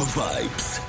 فايبس.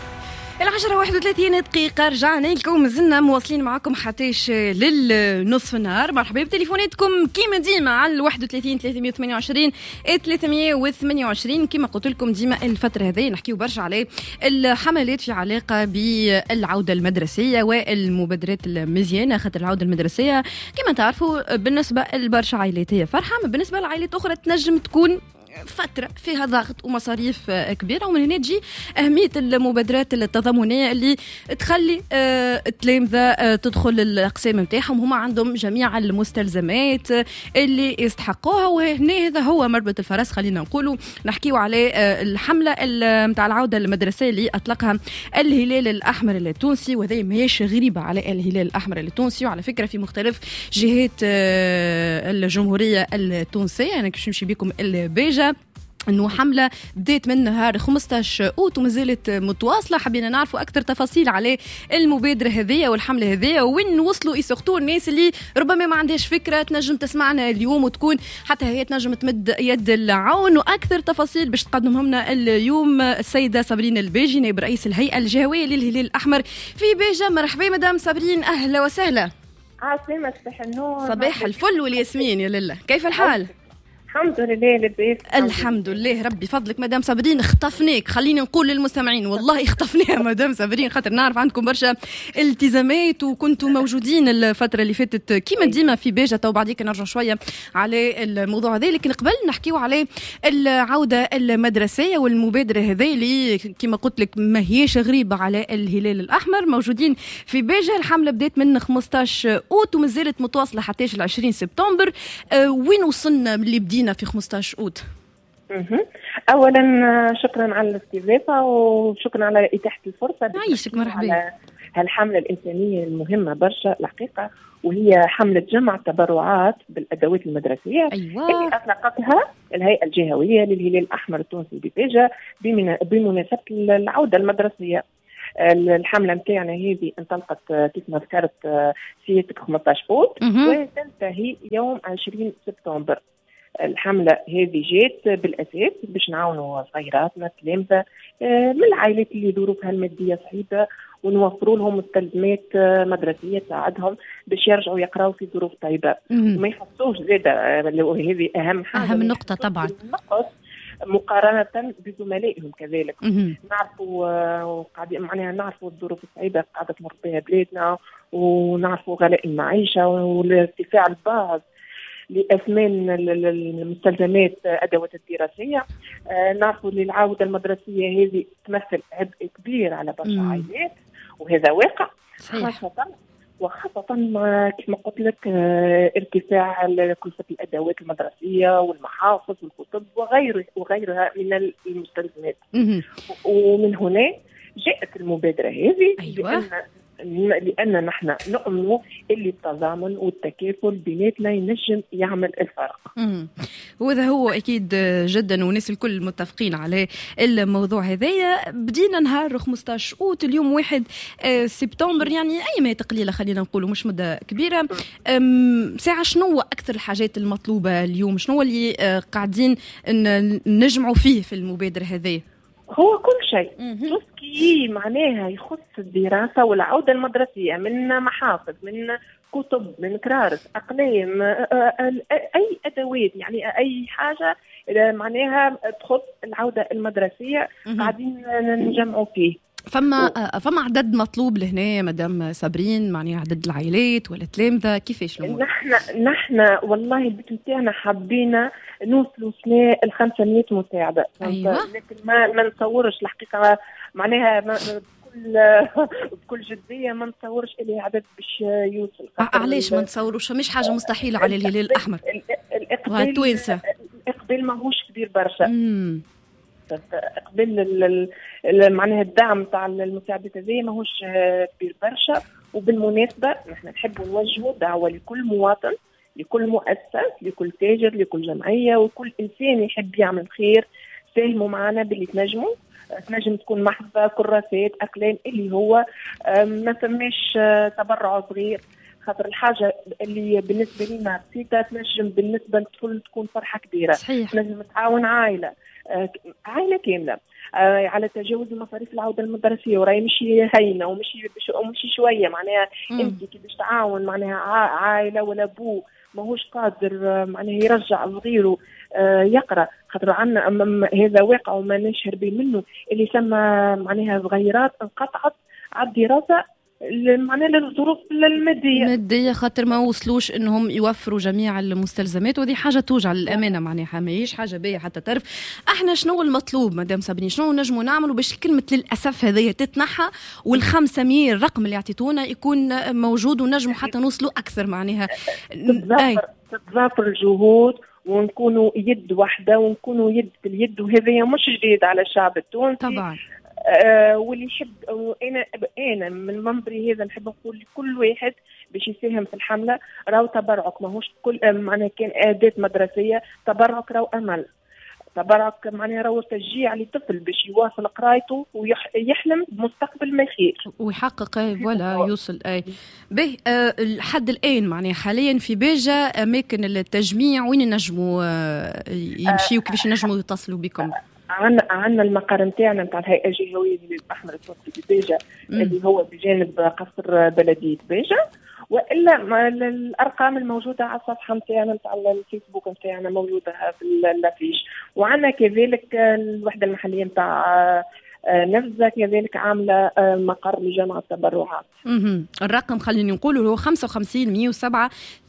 10:31 رجعنا لكم، مازلنا مواصلين معكم حتىش للنصف النهار. مرحبا بتليفوناتكم كيما ديما على 31 328 328. كيما قلت لكم ديما الفترة هذه نحكيو برشا على الحملات في علاقة بالعودة المدرسية والمبادرات المزيانة، خاطر العودة المدرسية كيما تعرفوا بالنسبة لبرشا عائلات هي فرحة، بالنسبة لعائلات أخرى تنجم تكون فترة فيها ضغط ومصاريف كبيرة. ومن هنا تجي أهمية المبادرات التضامنية اللي تخلي التلامذة تدخل الأقسام متاعهم هما عندهم جميع المستلزمات اللي يستحقوها. وهنا هذا هو مربط الفرس، خلينا نقولوا نحكيو على الحملة متاع العودة المدرسية اللي أطلقها الهلال الأحمر التونسي، وهذا ماهيش غريبة على الهلال الأحمر التونسي، وعلى فكرة في مختلف جهات الجمهورية التونسية. أنا كيف نمشي بكم البيجة انه حمله بدات من نهار 15 اوت وما زالت متواصله. حبينا نعرفوا اكثر تفاصيل على المبادره هذه والحمله هذه، وين وصلوا يسقطوا الناس اللي ربما ما عندهاش فكره تنجم تسمعنا اليوم وتكون حتى هي تنجم تمد يد العون. واكثر تفاصيل باش تقدمهم لنا اليوم السيده صابرين الباجي، نائب رئيس الهيئه الجهويه للهلال الاحمر في بيجه. مرحبا مدام صابرين، اهلا وسهلا. عسلامة، صباح النور، صباح الفل والياسمين يا لله، كيف الحال؟ الحمد لله لباس. الحمد لله ربي فضلك. مدام صابرين اختفناك، خلينا نقول للمستمعين والله اختفناها مدام صابرين، خاطر نعرف عندكم برشا التزامات وكنتوا موجودين الفترة اللي فاتت كيما ديما في بيجة. وبعديك نرجع شوية على الموضوع هذا، لكن قبل نحكيو على العودة المدرسية والمبادرة هذه اللي كيما قلت لك ما هيش غريبة على الهلال الأحمر. موجودين في بيجة، الحملة بدأت من 15 أوت ومازالت متواصلة حتى 20 سبتمبر. وين وصلنا اللي بدينا في 15 أوت؟ أولا شكرا على الاستضافة وشكرا على إتاحة الفرصة. عايشك، مرحبا. على هالحملة الإنسانية المهمة برشا الحقيقة، وهي حملة جمع تبرعات بالأدوات المدرسية. أيوة. اللي أطلقتها الهيئة الجهوية للهلال الأحمر التونسي ببيجة بمناسبة العودة المدرسية. الحملة متاعنا هذه انطلقت كيف ما ذكرت سيادتك 15 أوت وتنتهي يوم 20 سبتمبر. الحملة هذه جات بالأساس باش نعاونوا صغيراتنا التلامذة من العائلات اللي ظروفها المادية صعيبة، ونوفروا لهم مستلزمات مدرسية تساعدهم باش يرجعوا يقراوا في ظروف طيبة وما يحسوش زادة. هذه أهم حاجة، أهم نقطة طبعا، مقارنة بزملائهم كذلك. نعرفوا قاعدين معناها نعرفوا الظروف الصعيبة قاعدة تمر بها بلادنا، ونعرفوا غلاء المعيشة والارتفاع الباهظ لأثمان المستلزمات أدوات الدراسية. نعرفوا أن العودة المدرسية هذه تمثل عبء كبير على برشا عائلات، وهذا واقع. خاصة كما قلت لك ارتفاع كلفة الأدوات المدرسية والمحافظ والكتب وغيرها من المستلزمات. ومن هنا جاءت المبادرة هذه. أيوة. لأن نحن نؤمن اللي التضامن والتكافل بيناتنا ينجم يعمل الفرق. وهذا هو أكيد جدا، والناس الكل متفقين على الموضوع هذايا. بدينا نهار 15 أوت، اليوم 1 سبتمبر، يعني أيام تقليلة خلينا نقولوا، مش مدة كبيرة. ساعة شنو أكثر الحاجات المطلوبة اليوم؟ شنو اللي قاعدين نجمعوا فيه في المبادرة هذه؟ هو كل شيء تسكي معناها يخص الدراسة والعودة المدرسية، من محافظ، من كتب، من كرارس، أقلام، أي أدوات، يعني أي حاجة معناها تخص العودة المدرسية قاعدين نجمعوا فيه. فما عدد مطلوب لهنا مدام صابرين، معناها عدد العائلات ولا تلامذة كيفاش الأمور؟ نحن والله البيت نتاعنا حبينا نوصلوا سنة 500 مساعدة. أيوة. لكن ما نتصورش الحقيقة معناها بكل جدية ما نتصورش اللي عدد باش يوصل. علاش ما نتصوروش؟ مش حاجة مستحيلة على الهلال الأحمر الإقبال ماهوش كبير برشا. قبل معناها الدعم تاع المساعدات هذه ماهوش كبير برشا. وبالمناسبة نحن نحب نوجهوا دعوة لكل مواطن، لكل مؤسس، لكل تاجر، لكل جمعية، وكل إنسان يحب يعمل خير. ساهموا معنا باللي تنجم تكون محفظة، كراسات، أقلام، اللي هو ما سماش تبرع صغير. خاطر الحاجه اللي بالنسبه لنا بسيطه تنجم بالنسبه للطفل تكون فرحه كبيره. صحيح. نجم تعاون عائله كامله على تجاوز مصاريف العوده المدرسيه، وراي مشي هينه ومشي شويه. معناها انت كي باش تعاون معناها عائله ولا ابوه ماهوش قادر معناها يرجع صغيره يقرا، خاطر عندنا هذا واقع وما نشهر به منه، اللي سمى معناها صغيرات انقطعت على الدراسه معناها للظروف الماديه خاطر ما وصلوش انهم يوفروا جميع المستلزمات، وهذه حاجه توجع للامانه. معناها ماهيش حاجه باهيه حتى تعرف. احنا شنو المطلوب مدام صابرين، شنو نجموا نعملوا باش كلمه للاسف هذه تتنحى وال500 الرقم اللي يعطيتونا يكون موجود ونجموا حتى نوصلوا اكثر؟ معناها تتضافر الجهود ونكونوا يد واحده ونكونوا يد باليد، وهذا مش جديد على الشعب التونسي طبعا. واللي يحب، انا من منبري هذا نحب نقول لكل واحد باش يساهم في الحمله، راهو تبرعك ماهوش كل معناها كان اداه مدرسيه، تبرعك راهو امل، تبرعك معناها راهو تشجيع لطفل باش يواصل قرايته ويحلم بمستقبل ما خير ويحقق ولا يوصل به. لحد الان معناها حاليا في بيجا اماكن التجميع وين نجموا يمشيوا، كيفاش نجموا يتصلوا بكم؟ عندنا المقر نتاعنا نتاع الهيئه الجهويه للاحمر التونسي ببيجا اللي هو بجانب قصر بلديه بيجا، والا الارقام الموجوده على الصفحه نتاعنا نتاع الفيسبوك نتاعنا موجوده في اللافيش. وعندنا كذلك الوحده المحليه نتاع نفذة كذلك عامله مقر لجمع التبرعات. الرقم خليني نقوله هو 55 107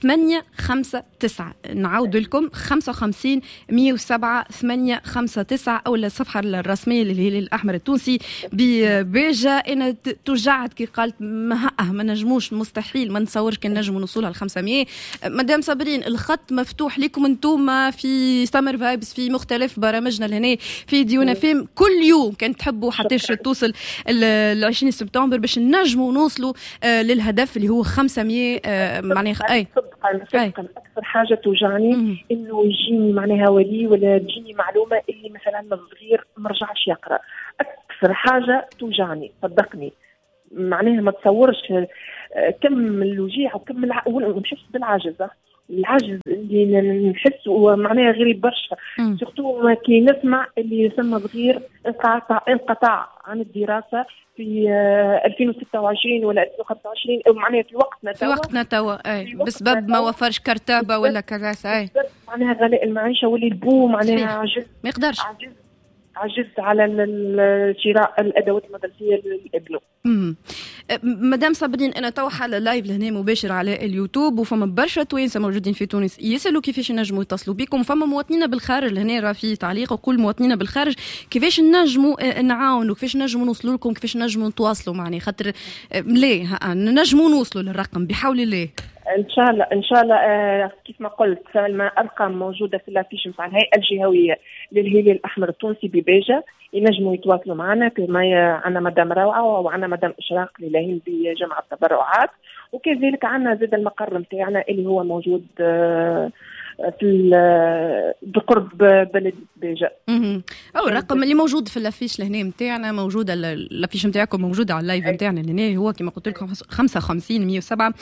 859. نعاود لكم 55 107 859 او الصفحه الرسميه للهلال الاحمر التونسي ببيجا. انا توجعت كي قالت ما نجموش، مستحيل ما نتصورش كان نجموا نوصلها ل 500. مدام صابرين الخط مفتوح لكم انتم في سمر فايبس، في مختلف برامجنا لهنا في ديونا فيم، كل يوم كان تحبوا حتى توصل ال 20 سبتمبر باش نجموا نوصلوا للهدف اللي هو 500. معناها صدقا اكثر حاجه توجعني انه يجيني معناها ولي ولا تجيني معلومه اللي مثلا الصغير ما رجعش يقرا، اكثر حاجه توجعني صدقني. معناها ما تصورش كم الوجيع وكم ونحس بالعجز، العجز اللي نحسه معناها غريب برشا. سورتو كي نسمع اللي يسمى صغير انقطع عن الدراسه في 2026 ولا 2025 معناها في وقتنا توا بسبب ما وفرش كرتابه ولا كراسه، معناها غلاء المعيشه واللي البو معناها عجز، ما يقدرش عجزت على شراء الادوات المدرسيه لابنه. مدام صابرين انا تو حاله لايف لهنا مباشر على اليوتيوب، وفما برشا توانسه موجودين في تونس يسالوا كيفاش نجموا يتصلوا بكم، وفما مواطنين بالخارج لهنا راه في تعليق وكل مواطنين بالخارج كيفاش نجموا نعاونوا، كيفاش نجموا نوصلوا لكم، كيفاش نجموا نتواصلوا معني خاطر ليه نجموا نوصلوا للرقم بحول الله. ان شاء الله كيف ما قلت الارقام موجوده في اللافيش نتاع الهيئه الجهويه للهلال الاحمر التونسي ببيجا، ينجموا يتواصلوا معنا. كما عندنا مدام روعه وعندنا مدام اشراق للاهين بجمع التبرعات، وكذلك عندنا زاد المقر نتاعنا اللي هو موجود في بقرب بلد بيجا. او الرقم اللي موجود في اللافيش لهنا نتاعنا موجوده، اللافيش نتاعكم موجوده على اللايف نتاعنا لهنا هو كما قلت لكم 55 107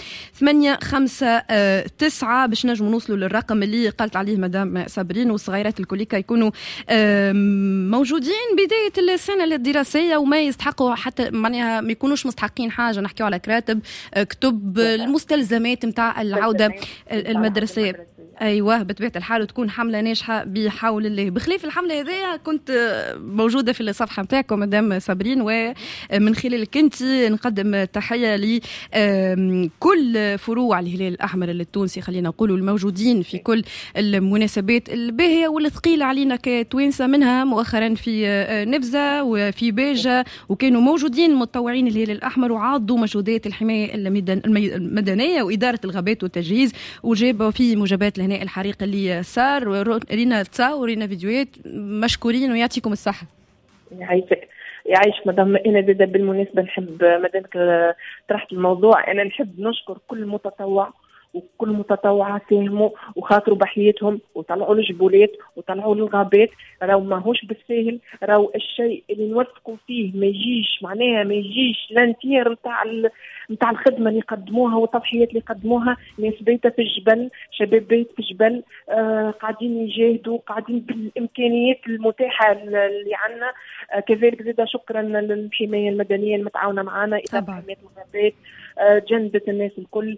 859 باش نجموا نوصلوا للرقم اللي قالت عليه مدام صابرين، والصغيرات الكليكا يكونوا موجودين بدايه السنه الدراسيه وما يستحقوا حتى معناها ما يكونوش مستحقين حاجه، نحكيو على كراتب كتب المستلزمات نتاع العوده المدرسيه. ايوه بطبيعه الحال وتكون حمله ناجحه بحول الله. بخلاف الحمله هذه كنت موجوده في الصفحه نتاعكم مدام صابرين، ومن خلالك انت نقدم تحيه لكل فروع الهلال الاحمر التونسي، خلينا نقولوا الموجودين في كل المناسبات الباهيه والثقيله علينا كتوانسه، منها مؤخرا في نفذة وفي بيجا، وكانوا موجودين متطوعين الهلال الاحمر وعاضوا مجهودات الحمايه المدنيه واداره الغابات والتجهيز، وجابوا في مجابات لهنا الحريق اللي صار، رينا تصاور ورينا فيديوهات. مشكورين ويعطيكم الصحة. يعيش مدام. انا زاده بالمناسبه نحب مدامك طرحت الموضوع، انا نحب نشكر كل متطوع وكل متطوعات ساهموا وخاطروا بحياتهم وطلعوا الجبولات وطلعوا الغابات. راهو ماهوش بالساهل، راهو الشيء اللي نوثقوا فيه ما يجيش لانتير نتاع الخدمه اللي قدموها والتضحيات اللي قدموها. ناس بيته في الجبل، شباب بيت في الجبل، قاعدين يجاهدوا، قاعدين بالامكانيات المتاحه اللي عندنا. كذلك زيدا شكرا للحمايه المدنيه المتعاونه معنا، إدارة حماية الغابات، جندت الناس الكل،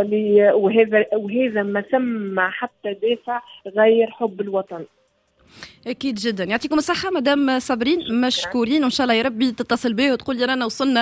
وهذا ما سمى حتى دافع غير حب الوطن. اكيد جدا. يعطيكم الصحه مدام صابرين، مشكورين، وان شاء الله يا ربي تتصل بي وتقول لي رانا وصلنا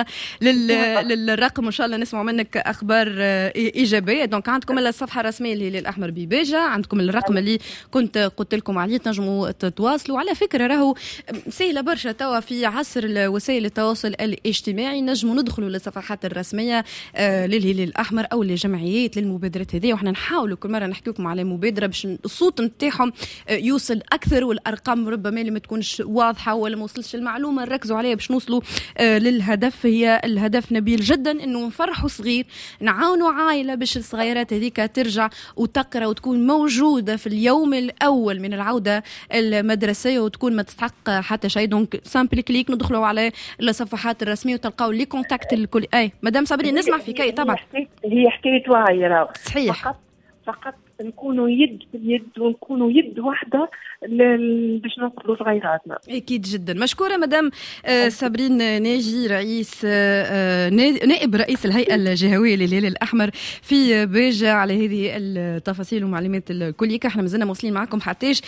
للرقم، وان شاء الله نسمع منك اخبار ايجابيه. دونك عندكم الصفحه الرسميه اللي للاحمر ببيجا، عندكم الرقم اللي كنت قلت لكم عليه تنجموا تتواصلوا. على فكره راهو سهله برشا توا في عصر وسائل التواصل الاجتماعي، نجموا ندخلوا للصفحات الرسميه للهلال الاحمر او لجمعيات للمبادرات هذه، وحنا نحاولوا كل مره نحكي لكم على مبادره باش الصوت نتاعهم يوصل اكثر، والارقام ربما اللي ما تكونش واضحه ولا ما وصلش المعلومه نركزوا عليها باش نوصلوا للهدف. هي الهدف نبيل جدا، انه نفرحوا صغير، نعاونوا عائله باش الصغيرات هذيك ترجع وتقرا وتكون موجوده في اليوم الاول من العوده المدرسيه وتكون ما تستحق حتى شيء. دونك سامبل كليك ندخلوا على الصفحات الرسميه وتلقاو لي كونتاكت الكل. اي مدام صابرين نسمع فيك. اي طبعا هي حكايه وعي، راهو صحيح، فقط نكونوا يد باليد ونكونوا يد واحدة باش ننقذوا صغيراتنا. اكيد جدا. مشكوره مدام صابرين ناجي، رئيس نائب رئيس الهيئه الجهويه للهلال الاحمر في بيجا، على هذه التفاصيل والمعلومات الكليه. احنا مازلنا موصلين معكم حتىش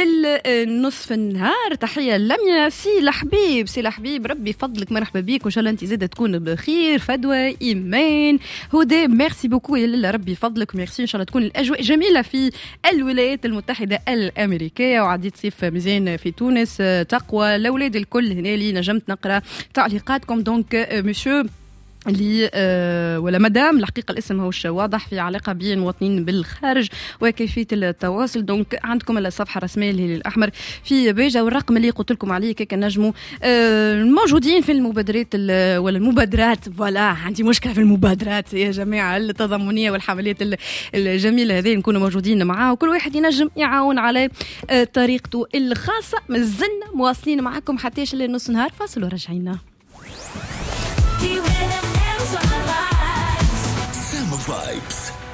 للنصف النهار. تحيه لميا سي الحبيب، ربي فضلك، مرحبا بيك، وان شاء الله انت زاده تكون بخير. فدوى، ايمان، هدى، ميرسي بوكو يا لاله، ربي فضلك، ميرسي. ان شاء الله تكون الاجواء جميله في الولايات المتحده الامريكيه، وعديت صيف مزيان في تونس. تقوى الاولاد الكل هنا اللي نجمت نقرا تعليقاتكم. دونك مسيو اللي ولا مدام، الحقيقه الاسم ماهوش واضح، في علاقه بالمواطنين بالخارج وكيفيه التواصل. دونك عندكم الصفحه الرسميه للاحمر في بيجا، والرقم اللي قلت لكم عليه كيك نجموا موجودين في المبادرات ولا المبادرات. فوالا عندي مشكله في المبادرات يا جماعه التضامنيه والحملات الجميله هذه، نكونوا موجودين معاه وكل واحد ينجم يعاون على طريقته الخاصه. مازلنا مواصلين معكم حتى لنص نهار. فاصل ورجعينا. Summer Vibes.